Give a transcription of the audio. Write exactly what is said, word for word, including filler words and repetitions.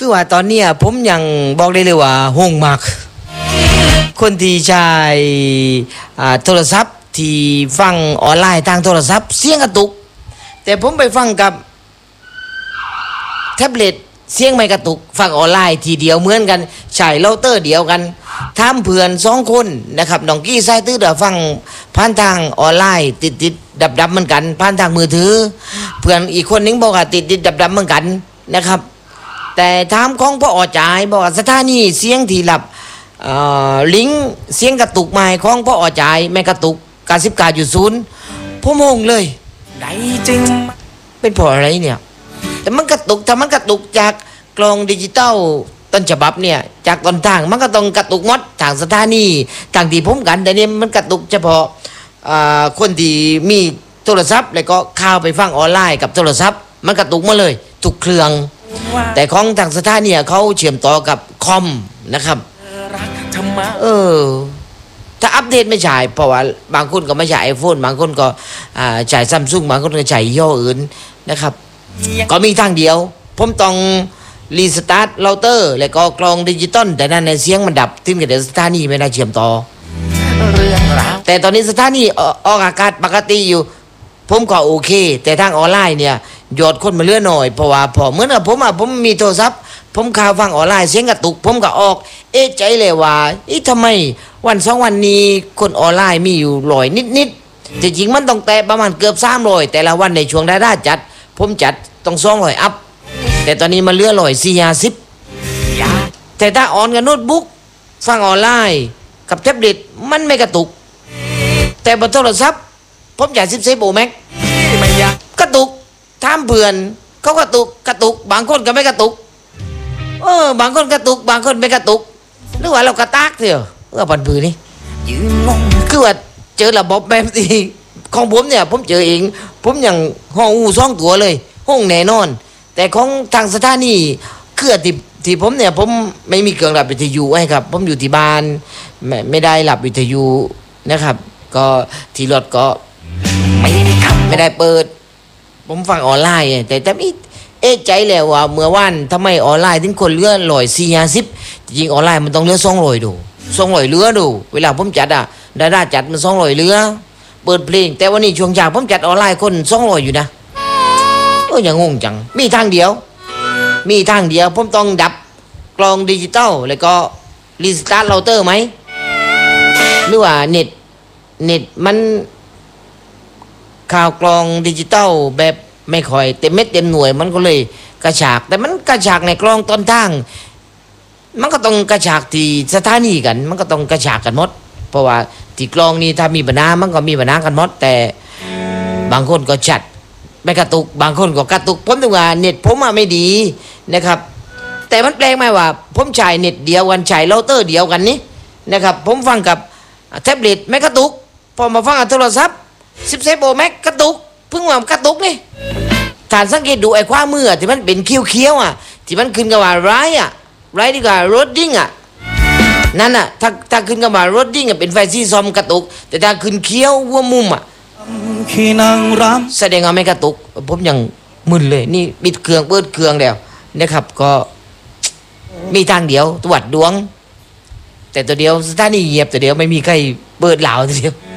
คือว่าตอนเนี้ยผมยังบอกได้เลยว่าห่วงมากคนที่ใช้โทรศัพท์ที่ฟังออนไลน์ทางโทรศัพท์เสียงกระตุกแต่ผมไปฟังกับแท็บเล็ตเสียงไม่กระตุกฟังออนไลน์ทีเดียวเหมือนกันใช้เราเตอร์เดียวกันทำเพื่อนสองคนนะครับน้องกี้ไซตื้อเดี๋ยวฟังผ่านทางออนไลน์ติดติดดับดับเหมือนกันผ่านทางมือถือเพื่อนอีกคนนึงบอกว่าติดติดดับดับเหมือนกันนะครับแต่ถามของพ่ออจ่ายบอกว่าสถานีเสียงที่หลับลิงก์เสียงกระตุกใหม่ของพ่ออจ่ายไม่กระตุกการสิบการอยู่ศูนย์ผมงงเลยได้จริงเป็นเพราะอะไรเนี่ยแต่มันกระตุกถ้ามันกระตุกจากกลองดิจิตอลต้นฉบับเนี่ยจากต้นทางมันก็ต้องกระตุกมดทางสถานีทางที่ผมกันแต่เนี่ยมันกระตุกเฉพาะคนที่มีโทรศัพท์แล้วก็เข้าไปฟังออนไลน์กับโทรศัพท์มันกระตุกมาเลยทุกเครื่องแต่ของทางสถานีเขาเชื่อมต่อกับคอมนะครับเออถ้าอัปเดตไม่ใช่เพราะว่าบางคนก็ไม่ใช่ไอโฟนบางคนก็ใช้ซัมซุงบางคนก็ใช้ย่ออื่นนะครับก็มีทางเดียวผมต้องรีสตาร์ทเราเตอร์แล้วก็กรองดิจิตอลแต่นั้นในเสียงมันดับทิ้งกับสถานีไม่ได้เชื่อมต่อแต่ตอนนี้สถานีออกอากาศปกติอยู่ผมก็โอเคแต่ทางออนไลน์เนี่ยยอดคนมาเลื่อนหน่อยเพราะว่าพอเหมือนกับผมอ่ะผมมีโทรศัพท์ผมข่าวฟังออนไลน์เสียงกระตุกผมก็ออกเอ๊ะใจเลยว่าอีทำไมวันสองวันนี้คนออนไลน์มีอยู่ร้อยนิดๆแต่จริงมันต้องแตะประมาณเกือบสามร้อยแต่ละวันในช่วงได้จัดผมจัดต้องสองร้อยอัพแต่ตอนนี้มาเลื่อนร้อยสี่ห้าสิบแต่ถ้าออนกับโน้ตบุ๊กฟังออนไลน์กับแท็บเล็ตมันไม่กระตุกแต่บนโทรศัพท์ผมจ่ายสิบเซโปรแม็กกระตุกถามเพื่อนเขากระตุกกระตุกบางคนก็ไม่กระตุกเออบางคนกระตุกบางคนไม่กระตุกหรือว่าเรากระตากเถอะเออปันปืนนี่คือว่าเจอระบบแบบนี้ของผมเนี่ยผมเจอเองผมอย่างห้องอูซ่องตัวเลยห้องแน่นอนแต่ของทางสถานีเครื่องที่ที่ผมเนี่ยผมไม่มีเครื่องรับวิทยุให้ครับผมอยู่ที่บ้านไม่ไม่ได้รับวิทยุนะครับก็ที่รถก็ไม่ได้ทำไม่ได้เปิดผมฟังออนไลน์แต่แต่ไม่เอ๊ะใจแล้วว่าเมื่อวันทำไมออนไลน์ถึงคนเลื่อนลอยสี่ห้าสิบจริงออนไลน์มันต้องเลื่อนสองลอยดูสองลอยเรือดูเวลาผมจัดอ่ะดาราจัดมันสองลอยเรือเปิดเพลงแต่วันนี้ช่วงจากผมจัดออนไลน์คนสองลอยอยู่นะเอออย่างงงจังมีทางเดียวมีทางเดียวผมต้องดับกลองดิจิตอลแล้วก็รีสตาร์ทเราเตอร์ไหมหรือว่าเน็ตเน็ตมันข่าวกลองดิจิตอลแบบไม่ค่อยเต็มเม็ดเต็มหน่วยมันก็เลยกระฉากแต่มันกระฉากในกลองต้นทางมันก็ต้องกระฉากที่สถานีกันมันก็ต้องกระฉากกันหมดเพราะว่าที่กลองนี้ถ้ามีปัญหามันก็มีปัญหากันหมดแต่บางคนก็จัดไม่กระตุกบางคนก็กระตุกผมถึงว่าเน็ตผมไม่ดีนะครับแต่มันแปลงไหมว่าผมใช้เน็ตเดียวกันใช้เราเตอร์เดียวกันนี้นะครับผมฟังกับแท็บเล็ตไม่กระตุกพอมาฟังกับโทรศัพท์สิบเซโปรแม็กกระตุกเพิ่งว่ากระตุกนี่ฐานสังเกตดูไอ้ความมือที่มันเป็นเคี้ยวๆอ่ะที่มันขึ้นกับว่าไรอ่ะไรดีกว่าโรดดิ้งอ่ะนั่นอ่ะถ้าถ้าขึ้นกับว่าโรดดิ้งอ่ะเป็นไฟซีซอมกระตุกแต่ถ้าขึ้นเคี้ยววัวมุมอ่ะแสดงว่าไม่กระตุกผมยังมึนเลยนี่ปิดเครื่องเปิดเครื่องแล้วนะครับก็มีทางเดียวตรวจดวงแต่ตัวเดียวสถานีเงียบตัวเดียวไม่มีใครเปิดเหล่าตัวเดียว